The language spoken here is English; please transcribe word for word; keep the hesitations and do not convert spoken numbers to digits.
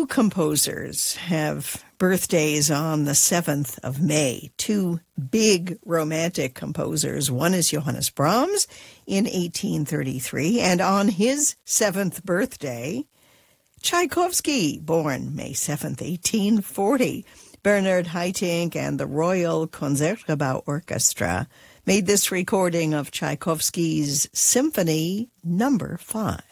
Two composers have birthdays on the seventh of May. Two big romantic composers. One is Johannes Brahms in eighteen thirty-three, and on his seventh birthday, Tchaikovsky, born May seventh, eighteen forty. Bernard Haitink and the Royal Concertgebouw Orchestra made this recording of Tchaikovsky's Symphony Number Five.